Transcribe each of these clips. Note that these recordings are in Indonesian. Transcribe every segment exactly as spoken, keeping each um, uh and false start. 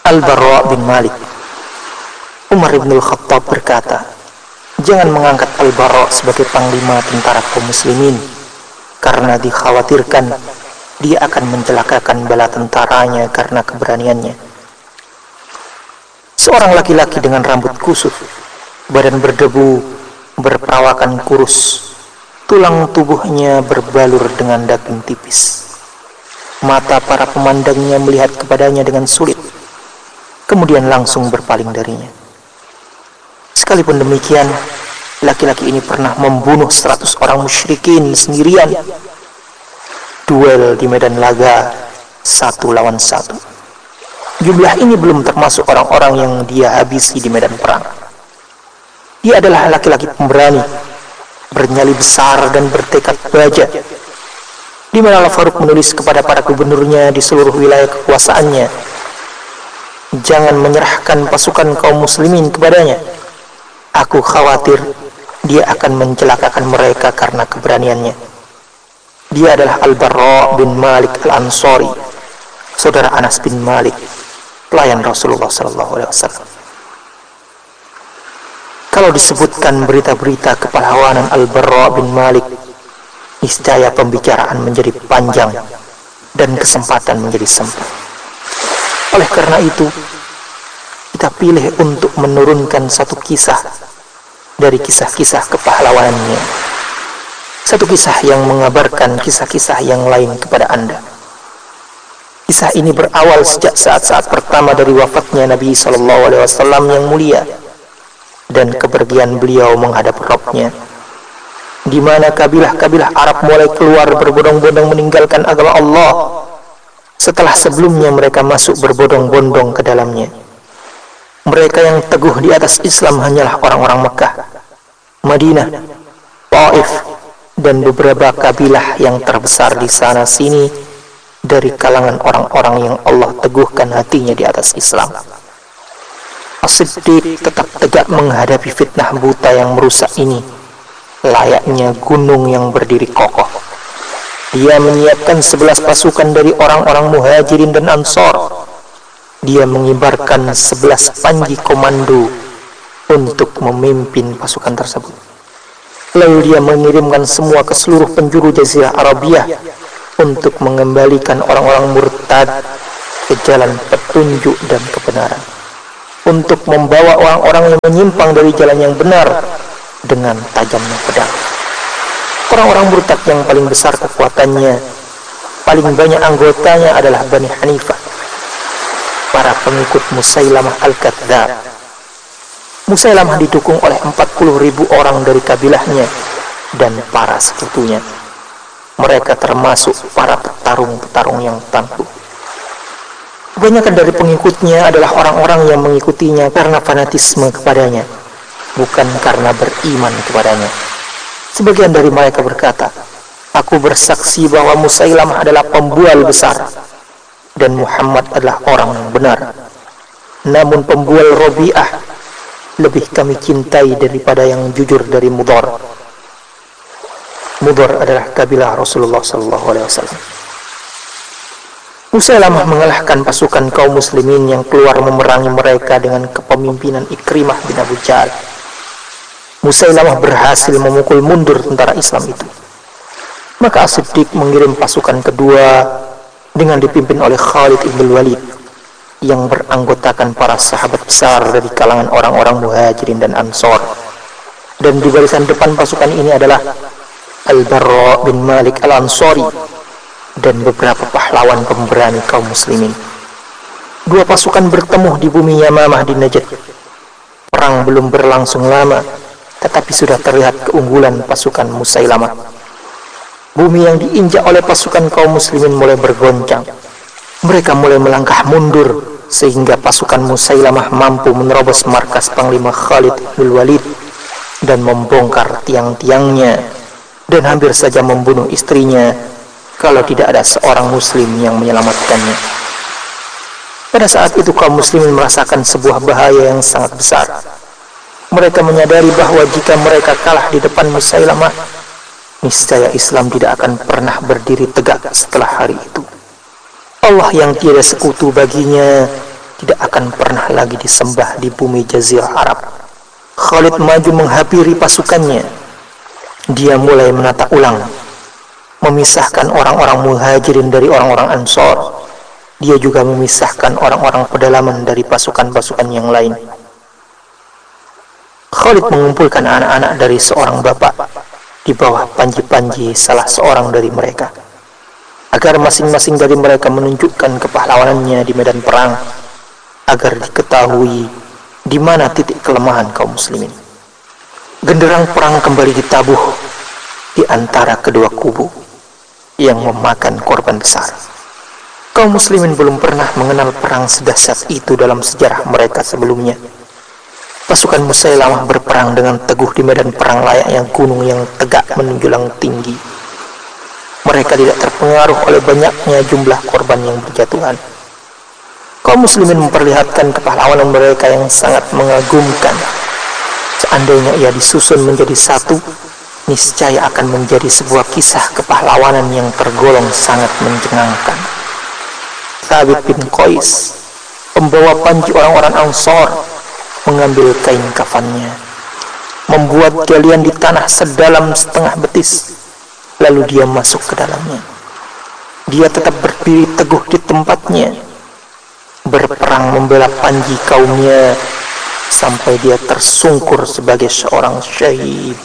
Al-Barra bin Malik. Umar bin Al-Khattab berkata, jangan mengangkat Al-Barra sebagai panglima tentara kaum muslimin, karena dikhawatirkan dia akan mencelakakan bala tentaranya karena keberaniannya. Seorang laki-laki dengan rambut kusut, badan berdebu, berperawakan kurus, tulang tubuhnya berbalur dengan daging tipis. Mata para pemandangnya melihat kepadanya dengan sulit, kemudian langsung berpaling darinya. Sekalipun demikian, laki-laki ini pernah membunuh seratus orang musyrikin sendirian. Duel di medan laga satu lawan satu. Jumlah ini belum termasuk orang-orang yang dia habisi di medan perang. Dia adalah laki-laki pemberani, bernyali besar dan bertekad baja. Di mana Al-Faruq menulis kepada para gubernurnya di seluruh wilayah kekuasaannya, jangan menyerahkan pasukan kaum muslimin kepadanya. Aku khawatir dia akan mencelakakan mereka karena keberaniannya. Dia adalah Al-Barra bin Malik Al-Ansari, saudara Anas bin Malik, pelayan Rasulullah sallallahu alaihi wasallam. Kalau disebutkan berita-berita kepahlawanan Al-Barra bin Malik, niscaya pembicaraan menjadi panjang dan kesempatan menjadi sempit. Oleh karena itu, kita pilih untuk menurunkan satu kisah dari kisah-kisah kepahlawanannya. Satu kisah yang mengabarkan kisah-kisah yang lain kepada Anda. Kisah ini berawal sejak saat-saat pertama dari wafatnya Nabi sallallahu alaihi wasallam yang mulia dan kepergian beliau menghadap Rabb-Nya, di mana kabilah-kabilah Arab mulai keluar berbondong-bondong meninggalkan agama Allah setelah sebelumnya mereka masuk berbondong-bondong ke dalamnya. Mereka yang teguh di atas Islam hanyalah orang-orang Mekah, Madinah, Taif, dan beberapa kabilah yang terbesar di sana sini dari kalangan orang-orang yang Allah teguhkan hatinya di atas Islam. As-Siddiq tetap tegak menghadapi fitnah buta yang merusak ini, layaknya gunung yang berdiri kokoh. Dia menyiapkan sebelas pasukan dari orang-orang Muhajirin dan Ansor. Dia mengibarkan sebelas panji komando untuk memimpin pasukan tersebut. Lalu dia mengirimkan semua ke seluruh penjuru Jazirah Arabiah untuk mengembalikan orang-orang murtad ke jalan petunjuk dan kebenaran, untuk membawa orang-orang yang menyimpang dari jalan yang benar dengan tajamnya pedang. Orang-orang murtad yang paling besar kekuatannya, paling banyak anggotanya adalah Bani Hanifah, para pengikut Musailamah Al-Kadzdzab. Musailamah didukung oleh empat puluh ribu orang dari kabilahnya dan para sekutunya. Mereka termasuk para petarung-petarung yang tangguh. Kebanyakan dari pengikutnya adalah orang-orang yang mengikutinya karena fanatisme kepadanya, bukan karena beriman kepadanya. Sebagian dari mereka berkata, aku bersaksi bahwa Musailamah adalah pembual besar dan Muhammad adalah orang yang benar. Namun pembual Rabi'ah lebih kami cintai daripada yang jujur dari Mudhar. Mudhar adalah kabilah Rasulullah sallallahu alaihi wasallam. Musailamah mengalahkan pasukan kaum muslimin yang keluar memerangi mereka dengan kepemimpinan Ikrimah bin Abu Jahal. Musailamah berhasil memukul mundur tentara Islam itu. Maka As-Siddiq mengirim pasukan kedua dengan dipimpin oleh Khalid ibn Walid yang beranggotakan para sahabat besar dari kalangan orang-orang Muhajirin dan Ansor. Dan di barisan depan pasukan ini adalah Al-Barra bin Malik Al-Ansari dan beberapa pahlawan pemberani kaum muslimin. Dua pasukan bertemu di bumi Yamamah di Najd. Perang belum berlangsung lama, tetapi sudah terlihat keunggulan pasukan Musailamah. Bumi yang diinjak oleh pasukan kaum muslimin mulai bergoncang. Mereka mulai melangkah mundur sehingga pasukan Musailamah mampu menerobos markas Panglima Khalid bin Walid dan membongkar tiang-tiangnya dan hampir saja membunuh istrinya kalau tidak ada seorang muslim yang menyelamatkannya. Pada saat itu kaum muslimin merasakan sebuah bahaya yang sangat besar. Mereka menyadari bahwa jika mereka kalah di depan Musailamah, niscaya Islam tidak akan pernah berdiri tegak setelah hari itu. Allah yang tiada sekutu baginya tidak akan pernah lagi disembah di bumi Jazirah Arab. Khalid maju menghampiri pasukannya. Dia mulai menata ulang, memisahkan orang-orang Muhajirin dari orang-orang Ansor. Dia juga memisahkan orang-orang pedalaman dari pasukan-pasukan yang lain. Khalid mengumpulkan anak-anak dari seorang bapak di bawah panji-panji salah seorang dari mereka, agar masing-masing dari mereka menunjukkan kepahlawanannya di medan perang, agar diketahui di mana titik kelemahan kaum muslimin. Genderang perang kembali ditabuh di antara kedua kubu yang memakan korban besar. Kaum muslimin belum pernah mengenal perang sedahsyat itu dalam sejarah mereka sebelumnya. Pasukan Musailamah berperang dengan teguh di medan perang layaknya gunung yang tegak menjulang tinggi. Mereka tidak terpengaruh oleh banyaknya jumlah korban yang berjatuhan. Kaum muslimin memperlihatkan kepahlawanan mereka yang sangat mengagumkan. Seandainya ia disusun menjadi satu, niscaya akan menjadi sebuah kisah kepahlawanan yang tergolong sangat mencengangkan. Thabit bin Qais, pembawa panji orang-orang Ansor, mengambil kain kafannya, membuat galian di tanah sedalam setengah betis, lalu dia masuk ke dalamnya. Dia tetap berdiri teguh di tempatnya, berperang membela panji kaumnya sampai dia tersungkur sebagai seorang syahid.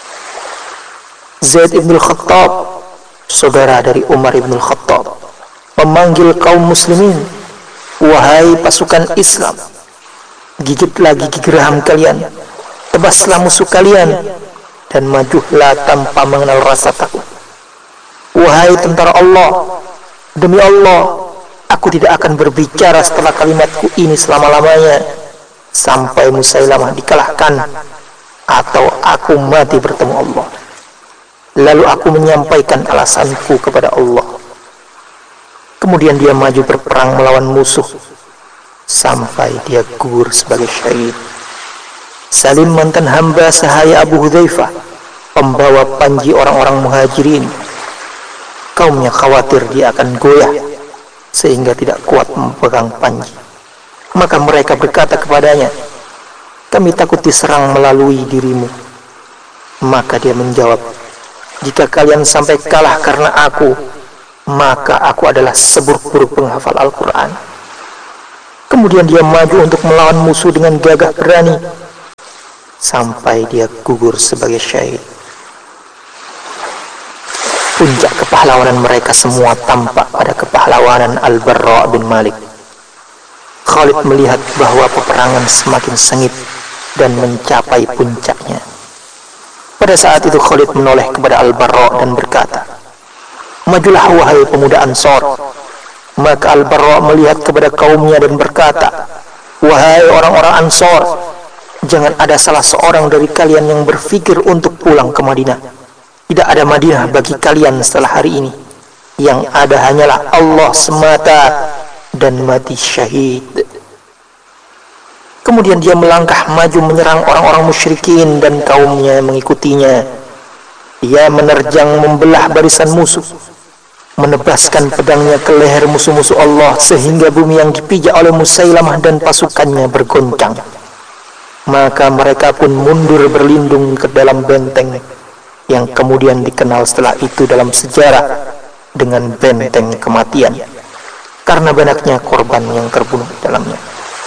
Zaid ibn al-Khattab, saudara dari Umar ibn al-Khattab, memanggil kaum muslimin, "Wahai pasukan Islam, gigitlah gigi geraham kalian, tebaslah musuh kalian, dan majulah tanpa mengenal rasa takut. Wahai tentara Allah, demi Allah, aku tidak akan berbicara setelah kalimatku ini selama-lamanya, sampai Musailamah dikalahkan, atau aku mati bertemu Allah. Lalu aku menyampaikan alasanku kepada Allah." Kemudian dia maju berperang melawan musuh, sampai dia gugur sebagai syahid. Salim, mantan hamba sahaya Abu Hudzaifah, pembawa panji orang-orang Muhajirin, kaumnya khawatir dia akan goyah sehingga tidak kuat memegang panji. Maka mereka berkata kepadanya, "Kami takut diserang melalui dirimu." Maka dia menjawab, "Jika kalian sampai kalah karena aku, maka aku adalah seburuk-buruk penghafal Al-Quran." Kemudian dia maju untuk melawan musuh dengan gagah berani, sampai dia gugur sebagai syahid. Puncak kepahlawanan mereka semua tampak pada kepahlawanan Al-Barra bin Malik. Khalid melihat bahwa peperangan semakin sengit dan mencapai puncaknya. Pada saat itu Khalid menoleh kepada Al-Barra dan berkata, "Majulah wahai pemuda Ansor." Maka Al-Barra melihat kepada kaumnya dan berkata, "Wahai orang-orang Ansor, jangan ada salah seorang dari kalian yang berpikir untuk pulang ke Madinah. Tidak ada Madinah bagi kalian setelah hari ini. Yang ada hanyalah Allah semata dan mati syahid." Kemudian dia melangkah maju menyerang orang-orang musyrikin dan kaumnya mengikutinya. Dia menerjang membelah barisan musuh, menebaskan pedangnya ke leher musuh-musuh Allah sehingga bumi yang dipijak oleh Musailamah dan pasukannya bergoncang. Maka mereka pun mundur berlindung ke dalam benteng yang kemudian dikenal setelah itu dalam sejarah dengan benteng kematian, karena banyaknya korban yang terbunuh di dalamnya.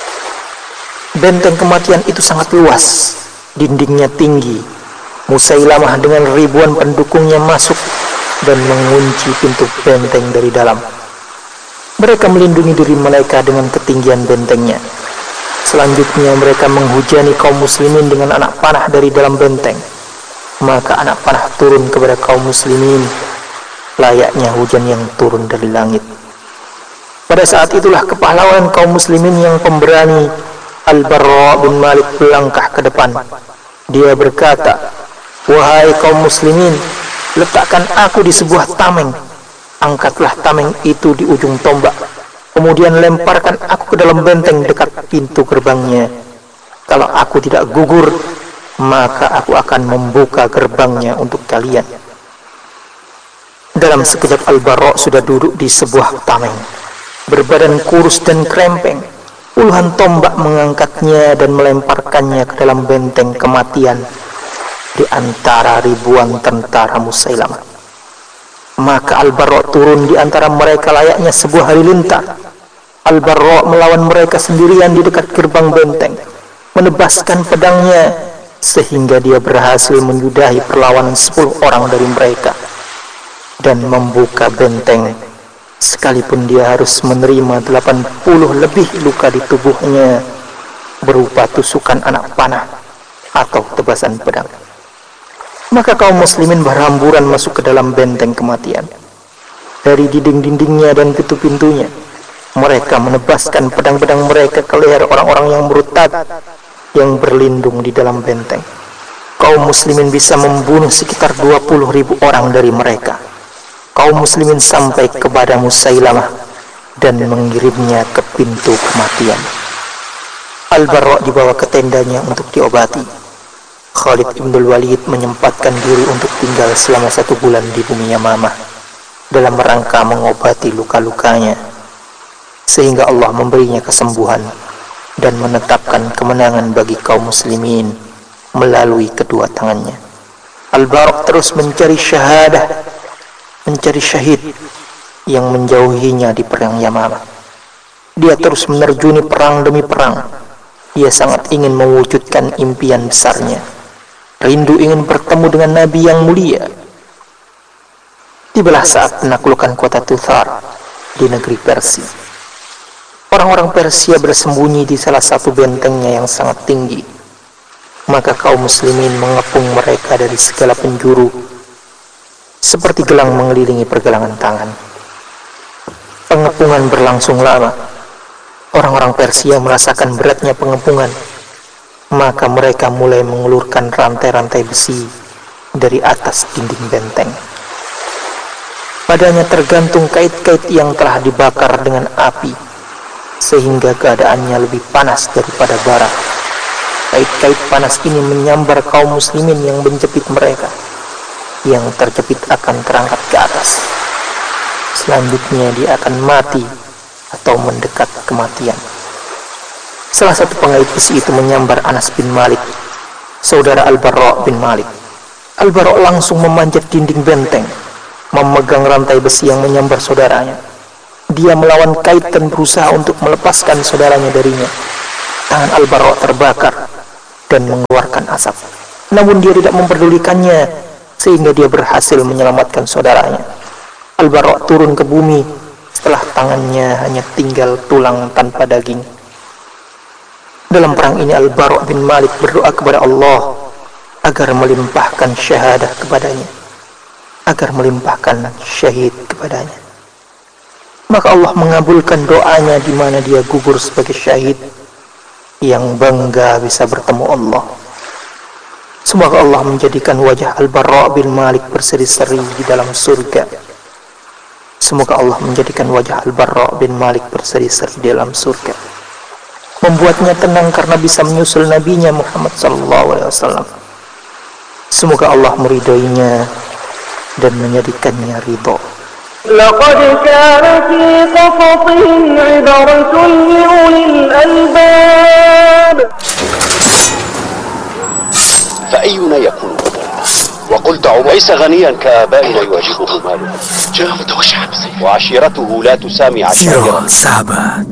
Benteng kematian itu sangat luas, dindingnya tinggi. Musailamah dengan ribuan pendukungnya masuk dan mengunci pintu benteng dari dalam. Mereka melindungi diri mereka dengan ketinggian bentengnya. Selanjutnya mereka menghujani kaum muslimin dengan anak panah dari dalam benteng. Maka anak panah turun kepada kaum muslimin layaknya hujan yang turun dari langit. Pada saat itulah kepahlawanan kaum muslimin yang pemberani, Al-Barra bin Malik, melangkah ke depan. Dia berkata, "Wahai kaum muslimin, letakkan aku di sebuah tameng. Angkatlah tameng itu di ujung tombak. Kemudian lemparkan aku ke dalam benteng dekat pintu gerbangnya. Kalau aku tidak gugur, maka aku akan membuka gerbangnya untuk kalian." Dalam sekejap Al-Barra sudah duduk di sebuah tameng, berbadan kurus dan krempeng. Puluhan tombak mengangkatnya dan melemparkannya ke dalam benteng kematian di antara ribuan tentara Musailamah. Maka Al-Bara' turun di antara mereka layaknya sebuah halilintar. Al-Bara' melawan mereka sendirian di dekat gerbang benteng, menebaskan pedangnya sehingga dia berhasil menyudahi perlawanan sepuluh orang dari mereka dan membuka benteng, sekalipun dia harus menerima delapan puluh lebih luka di tubuhnya berupa tusukan anak panah atau tebasan pedang. Maka kaum muslimin berhamburan masuk ke dalam benteng kematian. Dari dinding-dindingnya dan pintu-pintunya, mereka menebaskan pedang-pedang mereka ke leher orang-orang yang murtad yang berlindung di dalam benteng. Kaum muslimin bisa membunuh sekitar dua puluh ribu orang dari mereka. Kaum muslimin sampai kepada Musailamah dan mengirimnya ke pintu kematian. Al-Bara' dibawa ke tendanya untuk diobati. Khalid ibn Walid menyempatkan diri untuk tinggal selama satu bulan di bumi Yamamah dalam rangka mengobati luka-lukanya, sehingga Allah memberinya kesembuhan dan menetapkan kemenangan bagi kaum muslimin melalui kedua tangannya. Al-Bara' terus mencari syahadah, mencari syahid yang menjauhinya di perang Yamamah. Dia terus menerjuni perang demi perang. Dia sangat ingin mewujudkan impian besarnya, rindu ingin bertemu dengan Nabi yang mulia. Tibalah saat penaklukan kota Tuthar di negeri Persia. Orang-orang Persia bersembunyi di salah satu bentengnya yang sangat tinggi. Maka kaum muslimin mengepung mereka dari segala penjuru, seperti gelang mengelilingi pergelangan tangan. Pengepungan berlangsung lama. Orang-orang Persia merasakan beratnya pengepungan. Maka mereka mulai mengulurkan rantai-rantai besi dari atas dinding benteng. Padanya tergantung kait-kait yang telah dibakar dengan api, sehingga keadaannya lebih panas daripada bara. Kait-kait panas ini menyambar kaum muslimin yang menjepit mereka. Yang terjepit akan terangkat ke atas. Selanjutnya dia akan mati atau mendekat kematian. Salah satu pengait besi itu menyambar Anas bin Malik, saudara Al-Bara' bin Malik. Al-Bara' langsung memanjat dinding benteng, memegang rantai besi yang menyambar saudaranya. Dia melawan kait dan berusaha untuk melepaskan saudaranya darinya. Tangan Al-Bara' terbakar dan mengeluarkan asap. Namun dia tidak memperdulikannya, sehingga dia berhasil menyelamatkan saudaranya. Al-Bara' turun ke bumi setelah tangannya hanya tinggal tulang tanpa daging. Dalam perang ini Al-Bara' bin Malik berdoa kepada Allah agar melimpahkan syahadah kepadanya, agar melimpahkan syahid kepadanya. Maka Allah mengabulkan doanya di mana dia gugur sebagai syahid yang bangga bisa bertemu Allah. Semoga Allah menjadikan wajah Al-Bara' bin Malik berseri-seri di dalam surga. Semoga Allah menjadikan wajah Al-Bara' bin Malik berseri-seri di dalam surga, membuatnya tenang karena bisa menyusul nabinya Muhammad sallallahu alaihi wasallam. Semoga Allah meridhoinya dan menjadikannya ridho. Laqad kana fi qasasihim 'ibratun li ulil albab. فأينا يكون وقلت عمر ليس غنيا كآبائنا يواجهه ماله جاء متوشعا وعشيرته لا تسامع Zero sahabat.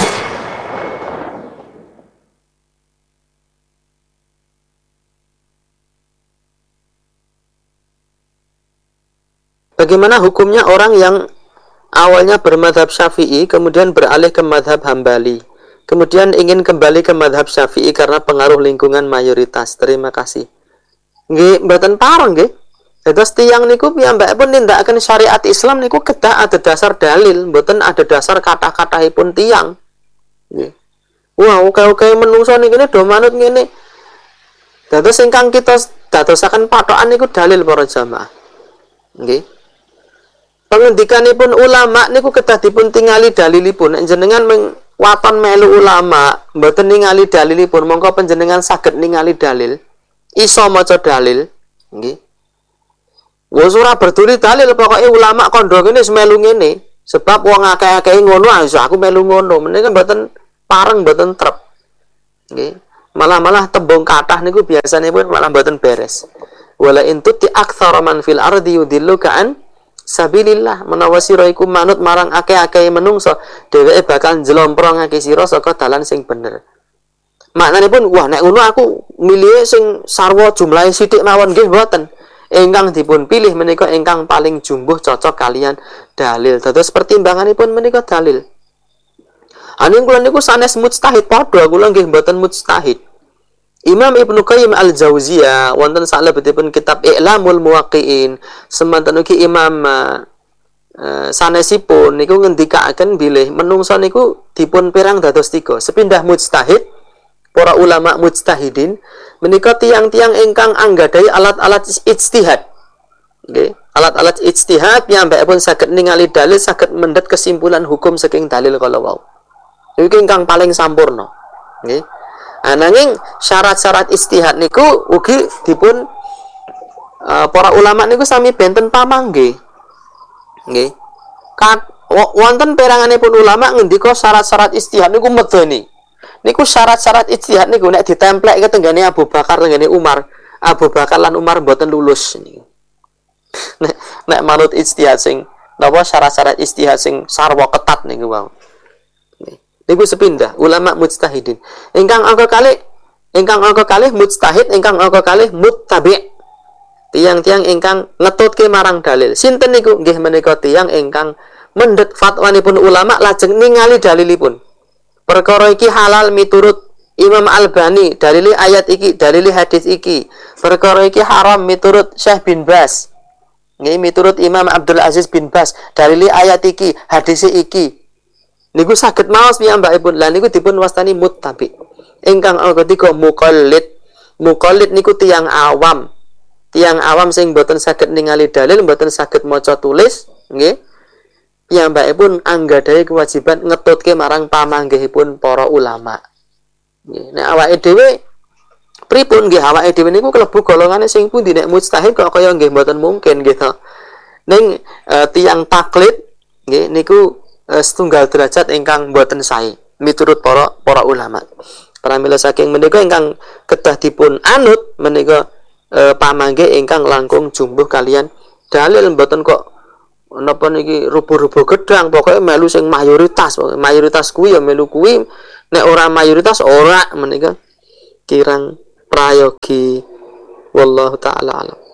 Bagaimana hukumnya orang yang awalnya bermadhab Syafi'i kemudian beralih ke madhab Hambali, kemudian ingin kembali ke madhab Syafi'i karena pengaruh lingkungan mayoritas? Terima kasih. Nggih, mboten pareng nggih. Dados tiyang niku piyambakipun nindakaken syariat Islam niku kedah ada dasar dalil, mboten ada dasar kata-katahipun tiyang. Nggih. Wah, oke-oke menungso niki do manut ngene. Dados ingkang kita dadosaken patokan niku dalil para jamaah. Nggih. Pengendikanipun ulama niku kedah dipun tingali dalilipun. Jenengan waton melu ulama mboten ningali dalilipun, mongko panjenengan saged ningali dalil. Iso maca dalil, nggih. Wis ora berduri dalil, pokoke ulama kandha kene wis melu ngene. Sebab wong akeh-akeh ngono, iso aku melu ngono. Menika mboten pareng mboten trep. Nggih. Malah-malah tembung kathah niku biasane pun malah mboten beres. Wala in tuti aktsara man fil ardi yudilluka an sabilillah, menawa sira iku manut marang akeh-akeh menungso, dheweke bakal njlomprongake sira saka dalan sing bener. Maknane pun wah nek ngono aku milih sing sarwa jumlahe sithik mawon nggih mboten. Ingkang dipun pilih menika ingkang paling jumbuh cocok kalian dalil. Dados pertimbanganipun menika dalil. Aning kula niku sanes mujtahid padha kula nggih mboten mujtahid. Imam Ibnu Qayyim Al-Jauziyah wonten salebetipun kitab I'lamul Muwaqqi'in, semanten ugi Imam uh, uh, sanesipun niku ngendikaaken bilih menungso niku dipun pirang dados tiga. Sepindah mujtahid, para ulama mujtahidin menika tiang-tiang ingkang anggadhahi alat-alat ijtihad. Nggih, alat-alat ijtihad piyambakipun saged ningali dalil, saged mendhet kesimpulan hukum saking dalil kala wau. Iki ingkang paling sampurna. Nggih. Ananging syarat-syarat ijtihad niku ugi dipun uh, para ulama niku sami benten pamanggih. Nggih. Kat wonten peranganipun ulama ngendika syarat-syarat ijtihad niku medeni. Niku syarat-syarat ijtihad niku nek ditemplek ke tenggane Abu Bakar tenggane Umar, Abu Bakar lan Umar mboten lulus niku. Nek nek manut ijtihad sing napa syarat-syarat ijtihad sing sarwa ketat niku wae. Niku sepindah ulama mujtahidin. Ingkang angka kalih, ingkang angka kalih mujtahid, ingkang angka kalih muttabi'. Tiang-tiang ingkang ngetutke marang dalil. Sinten niku? Nggih menika tiang ingkang mendhet fatwanipun ulama lajeng ningali dalilipun. Perkara iki halal miturut Imam Albani, dalili ayat iki, dalili hadis iki. Perkara iki haram miturut Syekh bin Bas. Nggih miturut Imam Abdul Aziz bin Bas, dalili ayat iki, hadis iki. Niku saged maos piyambakipun. Lah niku dipun wastani muttabi. Ingkang ketiga muqallid. Muqallid niku tiyang awam. Tiyang awam sing mboten saged ningali dalil, mboten saged maca tulis, nggih. Piyambakipun anggadhahi kewajiban ngetutke marang pamanggihipun para ulama. Nggih. Nek awake dhewe pripun nggih awake dhewe niku klebu golongane sing pundi nek mujtahid kok kaya nggih mboten mungkin gitu. Ning uh, tiyang taklid nggih niku setunggal derajat ingkang boten sae miturut para para ulama. Pramila saking menika ingkang kedah dipun anut menika e, pamanggih ingkang langkung jumbuh kalian dalil mboten kok napa niki rubuh-rubuh gedang pokoke melu sing mayoritas mayoritas kuwi ya melu kuwi nek ora mayoritas ora menika kirang prayogi wallahu taala alam.